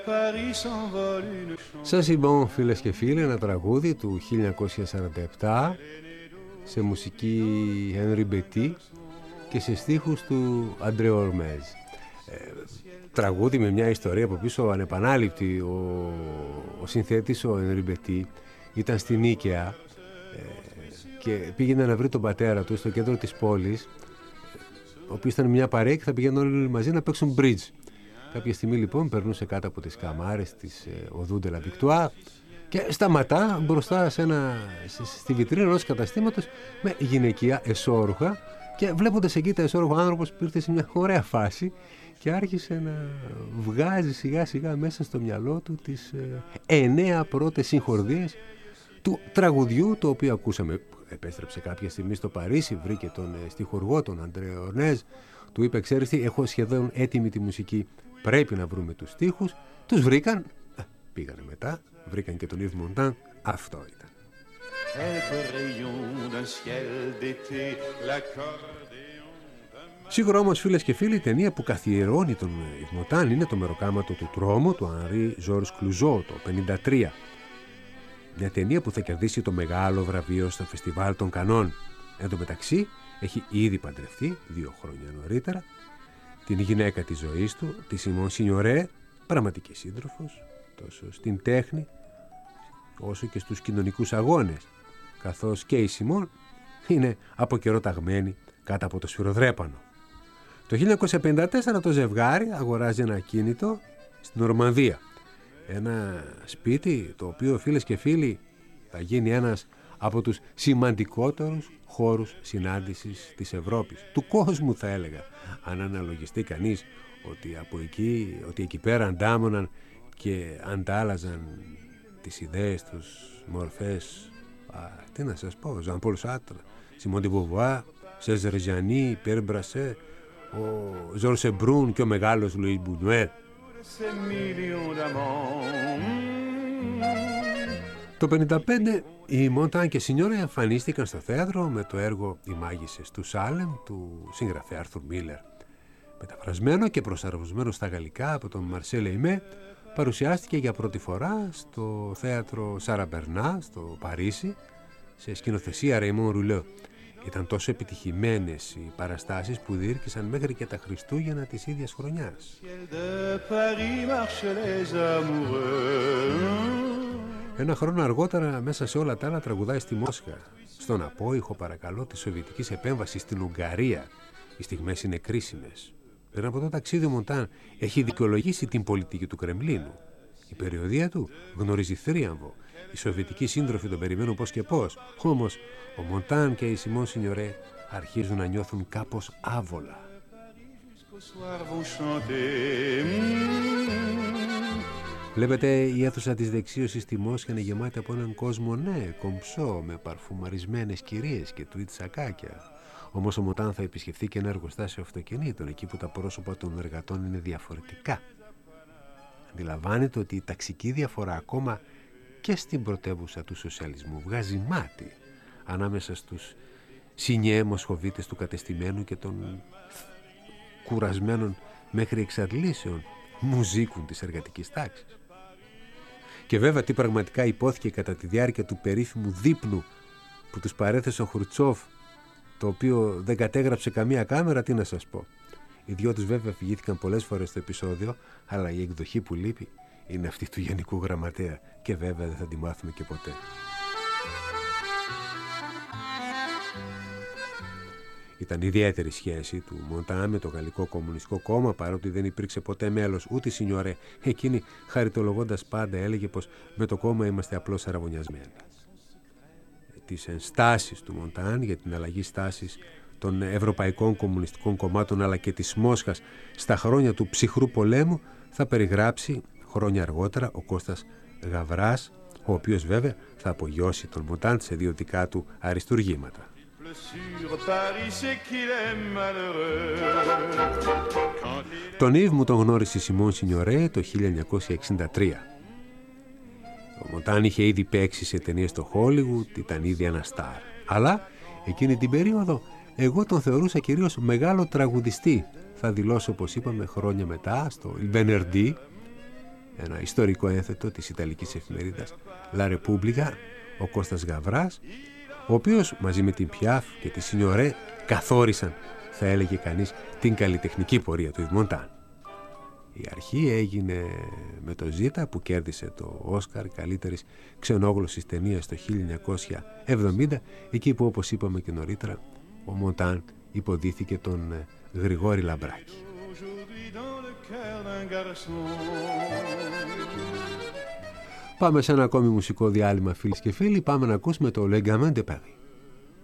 Σας είπα, φίλες και φίλοι, ένα τραγούδι του 1947 σε μουσική Henri Betty και σε στίχους του André Hormez. Τραγούδι με μια ιστορία από πίσω ανεπανάληπτη. Ο συνθέτης, ο Henri Betty, ήταν στη Νίκαια και πήγαινε να βρει τον πατέρα του στο κέντρο της πόλης, ο οποίος ήταν μια παρέα και θα πηγαίνουν όλοι μαζί να παίξουν bridge. Κάποια στιγμή λοιπόν περνούσε κάτω από τις καμάρες της οδού de la Victoire και σταματά μπροστά στη βιτρίνα ενός καταστήματος με γυναικεία εσώρουχα και βλέποντας εκεί τα εσώρουχα, ο άνθρωπος ήρθε σε μια ωραία φάση και άρχισε να βγάζει σιγά σιγά μέσα στο μυαλό του τις 9 πρώτες συγχορδίες του τραγουδιού, το οποίο ακούσαμε. Επέστρεψε κάποια στιγμή στο Παρίσι, βρήκε τον στιχουργό, τον Αντρέ Ορνέζ, του είπε: ξέρεις τι, έχω σχεδόν έτοιμη τη μουσική, πρέπει να βρούμε τους στίχους. Τους βρήκαν, πήγανε μετά, βρήκαν και τον Yves Montand. Αυτό ήταν. Σίγουρα όμως, φίλες και φίλοι, η ταινία που καθιερώνει τον Yves Montand είναι το Μεροκάματο του τρόμου του Henri Georges Clouzot το 1953. Μια ταινία που θα κερδίσει το μεγάλο βραβείο στο Φεστιβάλ των Κανών. Εν τω μεταξύ έχει ήδη παντρευτεί 2 χρόνια νωρίτερα την γυναίκα της ζωής του, τη Σιμών Σινιορέ, πραγματική σύντροφος τόσο στην τέχνη όσο και στους κοινωνικούς αγώνες, καθώς και η Σιμών είναι από καιρό ταγμένη κάτω από το σφυροδρέπανο. Το 1954 το ζευγάρι αγοράζει ένα ακίνητο στην Νορμανδία. Ένα σπίτι το οποίο, φίλες και φίλοι, θα γίνει ένας από τους σημαντικότερους χώρους συνάντησης της Ευρώπης, του κόσμου θα έλεγα, αν αναλογιστεί κανείς ότι εκεί πέρα αντάμωναν και αντάλλαζαν τις ιδέες τους, μορφές, τι να σας πω, Ζαν Πολ Σάρτρ, Σιμών ντε Μποβουάρ, Σέζερ Ζιανί, Πιέρ Μπρασέ, ο Ζόρσε Μπρούν και ο μεγάλος Λουίς Μπουνουέλ. Το 1955 οι Montand και Σινιόρε εμφανίστηκαν στο θέατρο με το έργο «Οι Μάγισσες του Σάλεμ» του συγγραφέα Άρθουρ Μίλλερ. Μεταφρασμένο και προσαρμοσμένο στα γαλλικά από τον Μαρσέλ Εϊμέ, παρουσιάστηκε για πρώτη φορά στο θέατρο Σάρα Μπερνά στο Παρίσι σε σκηνοθεσία Ρεϊμόν Ρουλέ. Ήταν τόσο επιτυχημένες οι παραστάσεις που διήρκησαν μέχρι και τα Χριστούγεννα της ίδιας χρονιάς. Ένα χρόνο αργότερα, μέσα σε όλα τα άλλα, τραγουδάει στη Μόσχα. Στον απόϊχο, παρακαλώ, της σοβιετικής επέμβασης στην Ουγγαρία. Οι στιγμές είναι κρίσιμες. Πριν από το ταξίδι, ο Μοντάν έχει δικαιολογήσει την πολιτική του Κρεμλίνου. Η περιοδεία του γνωρίζει θρίαμβο. Οι σοβιετικοί σύντροφοι τον περιμένουν πώς και πώς. Όμως, ο Μοντάν και η Σιμών Σινιορέ αρχίζουν να νιώθουν κάπως άβολα. Βλέπετε, η αίθουσα της δεξίωσης στη Μόσχα είναι γεμάτη από έναν κόσμο, ναι, κομψό, με παρφουμαρισμένες κυρίες και tweed σακάκια. Όμως ο Μοντάν θα επισκεφθεί και ένα εργοστάσιο αυτοκινήτων, εκεί που τα πρόσωπα των εργατών είναι διαφορετικά. Αντιλαμβάνεται ότι η ταξική διαφορά ακόμα και στην πρωτεύουσα του σοσιαλισμού βγάζει μάτι ανάμεσα στους σινιέ μοσχοβίτες του κατεστημένου και των κουρασμένων μέχρι εξαντλήσεων μουζίκουν της εργατικής τάξης. Και βέβαια τι πραγματικά υπόθηκε κατά τη διάρκεια του περίφημου δείπνου που τους παρέθεσε ο Χρουτσόφ, το οποίο δεν κατέγραψε καμία κάμερα, τι να σας πω. Οι δυο τους βέβαια φυγήθηκαν πολλές φορές στο επεισόδιο, αλλά η εκδοχή που λείπει είναι αυτή του Γενικού Γραμματέα και βέβαια δεν θα τη μάθουμε και ποτέ. Ήταν ιδιαίτερη σχέση του Μοντάν με το Γαλλικό Κομμουνιστικό Κόμμα, παρότι δεν υπήρξε ποτέ μέλος ούτε η Σινιόρε. Εκείνη, χαριτολογώντας πάντα, έλεγε πως με το κόμμα είμαστε απλώς αραβωνιασμένοι. Τις ενστάσεις του Μοντάν για την αλλαγή στάσης των Ευρωπαϊκών Κομμουνιστικών Κομμάτων αλλά και της Μόσχας στα χρόνια του ψυχρού πολέμου θα περιγράψει χρόνια αργότερα ο Κώστας Γαβράς, ο οποίος βέβαια θα απογειώσει τον Μοντάν σε 2 δικά του αριστουργήματα. Τον Ιβ μου τον γνώρισε η Σιμών Σινιορέ το 1963. Ο Μοντάν είχε ήδη παίξει σε ταινίες στο Χόλιγουντ, ήταν ήδη ένα στάρ. Αλλά εκείνη την περίοδο εγώ τον θεωρούσα κυρίως μεγάλο τραγουδιστή. Θα δηλώσω, όπως είπαμε, χρόνια μετά στο Μπενερντί, ένα ιστορικό ένθετο της Ιταλικής εφημερίδας La Repubblica, ο Κώστας Γαβράς, ο οποίος μαζί με την Πιάφ και τη Σινιορέ καθόρισαν, θα έλεγε κανείς, την καλλιτεχνική πορεία του Yves Montand. Η αρχή έγινε με το Ζήτα που κέρδισε το Όσκαρ καλύτερης ξενόγλωσσης ταινίας το 1970, εκεί που, όπως είπαμε και νωρίτερα, ο Μοντάν υποδίθηκε τον Γρηγόρη Λαμπράκη. Πάμε σε ένα ακόμη μουσικό διάλειμμα, φίλοι και φίλοι. Πάμε να ακούσουμε το Le Gamin de Paris.